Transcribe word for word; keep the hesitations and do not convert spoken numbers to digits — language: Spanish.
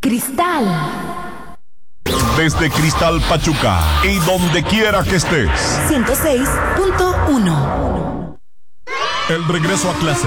Cristal. Desde Cristal Pachuca y donde quiera que estés. ciento seis punto uno. El regreso a clase.